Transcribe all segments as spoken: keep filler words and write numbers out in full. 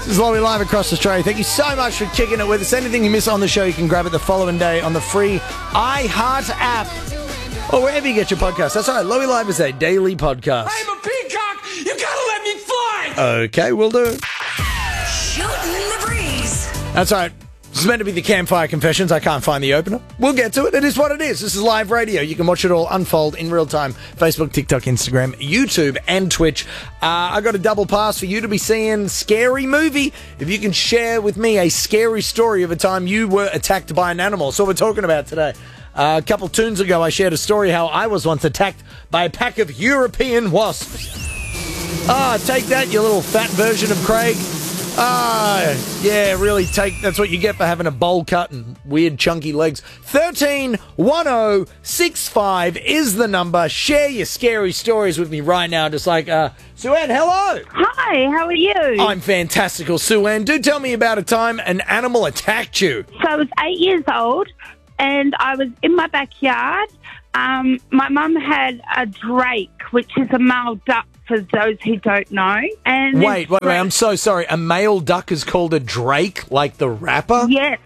This is Lowy live across Australia. Thank you so much for kicking it with us. Anything you miss on the show, you can grab it the following day on the free iHeart app or wherever you get your podcasts. That's right. Lowy Live is a daily podcast. I'm a peacock. You gotta let me fly. Okay, we'll do it. Shooting the breeze. That's right. This is meant to be the Campfire Confessions. I can't find the opener. We'll get to it. It is what it is. This is live radio. You can watch it all unfold in real time. Facebook, TikTok, Instagram, YouTube, and Twitch. Uh, I got a double pass for you to be seeing Scary Movie. If you can share with me a scary story of a time you were attacked by an animal. That's what we're talking about today. Uh, a couple tunes ago, I shared a story how I was once attacked by a pack of European wasps. Ah, take that, you little fat version of Craig. Ah, yeah, really take, that's what you get for having a bowl cut and weird chunky legs. thirteen one oh six five is the number. Share your scary stories with me right now. Just like, uh, Sue-Ann, hello. Hi, how are you? I'm fantastical, Sue-Ann. Do tell me about a time an animal attacked you. So I was eight years old and I was in my backyard. Um, my mum had a drake, which is a male duck for those who don't know. And Wait, wait, wait, I'm so sorry. A male duck is called a drake, like the rapper? Yes.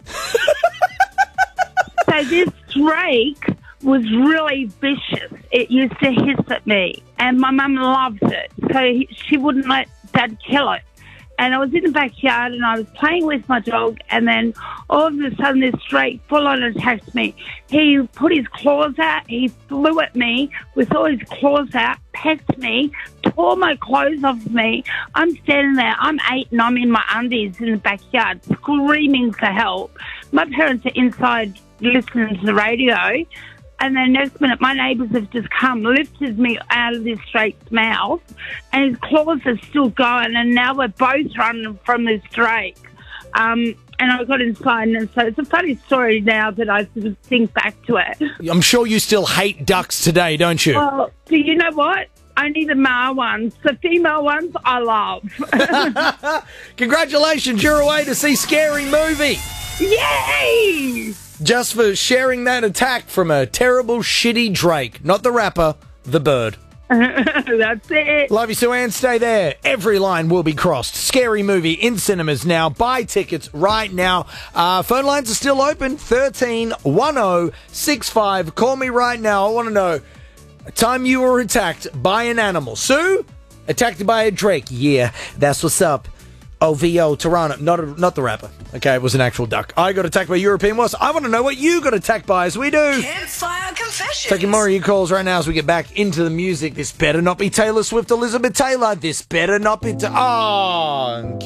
So this drake was really vicious. It used to hiss at me, and my mum loved it, so he, she wouldn't let Dad kill it. And I was in the backyard, and I was playing with my dog, and then all of a sudden this drake full-on attacked me. He put his claws out, he flew at me with all his claws out, pecked me, tore my clothes off me. I'm standing there, I'm eight, and I'm in my undies in the backyard, screaming for help. My parents are inside listening to the radio, and then next minute, my neighbours have just come, lifted me out of this drake's mouth, and his claws are still going, and now we're both running from this drake. Um, and I got inside, and so it's a funny story now that I sort of think back to it. I'm sure you still hate ducks today, don't you? Well, so you know what? Only the male ones. The female ones, I love. Congratulations, you're away to see Scary Movie. Yay! Just for sharing that attack from a terrible, shitty drake. Not the rapper, the bird. That's it. Love you, Sue-Ann. Stay there. Every line will be crossed. Scary Movie in cinemas now. Buy tickets right now. Uh, phone lines are still open. thirteen one oh six five. Call me right now. I want to know a time you were attacked by an animal. Sue? Attacked by a drake. Yeah, that's what's up. O V O, Toronto. Not, a, not the rapper. Okay, it was an actual duck. I got attacked by European wasps. I want to know what you got attacked by, as we do. Campfire Confessions. Taking more of your calls right now as we get back into the music. This better not be Taylor Swift, Elizabeth Taylor. This better not be... Ta- oh,